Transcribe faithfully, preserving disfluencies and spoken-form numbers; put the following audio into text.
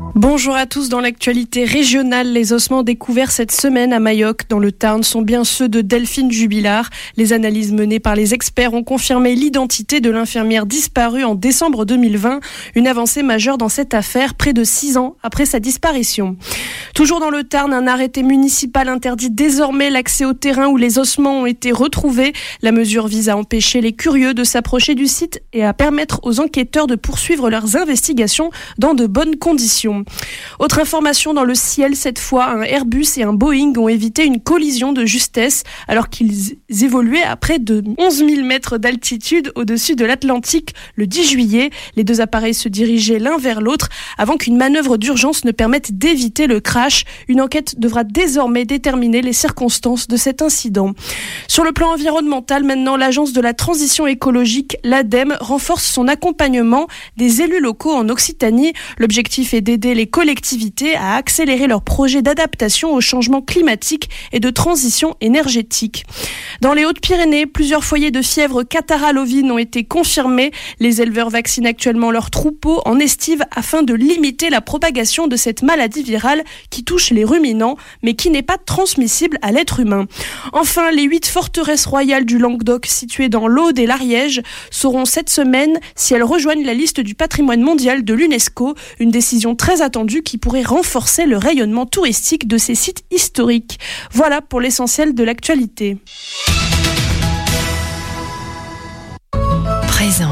Bonjour à tous. Dans l'actualité régionale, les ossements découverts cette semaine à Mayoc, dans le Tarn, sont bien ceux de Delphine Jubilard. Les analyses menées par les experts ont confirmé l'identité de l'infirmière disparue en décembre deux mille vingt. Une avancée majeure dans cette affaire, près de six ans après sa disparition. Toujours dans le Tarn, un arrêté municipal interdit désormais l'accès au terrain où les ossements ont été retrouvés. La mesure vise à empêcher les curieux de s'approcher du site et à permettre aux enquêteurs de poursuivre leurs investigations dans de bonnes conditions. Autre information dans le ciel, cette fois, un Airbus et un Boeing ont évité une collision de justesse alors qu'ils évoluaient à près de onze mille mètres d'altitude au-dessus de l'Atlantique le dix juillet. Les deux appareils se dirigeaient l'un vers l'autre avant qu'une manœuvre d'urgence ne permette d'éviter le crash. Une enquête devra désormais déterminer les circonstances de cet incident. Sur le plan environnemental, maintenant, l'Agence de la transition écologique, l'ADEME, renforce son accompagnement des élus locaux en Occitanie. L'objectif est d'aider les collectivités à accélérer leurs projets d'adaptation au changement climatique et de transition énergétique. Dans les Hautes-Pyrénées, plusieurs foyers de fièvre catarrhale ovine ont été confirmés. Les éleveurs vaccinent actuellement leurs troupeaux en estive afin de limiter la propagation de cette maladie virale qui touche les ruminants, mais qui n'est pas transmissible à l'être humain. Enfin, les huit forteresses royales du Languedoc situées dans l'Aude et l'Ariège sauront cette semaine si elles rejoignent la liste du patrimoine mondial de l'UNESCO, une décision très attendue qui pourrait renforcer le rayonnement touristique de ces sites historiques. Voilà pour l'essentiel de l'actualité. Présent.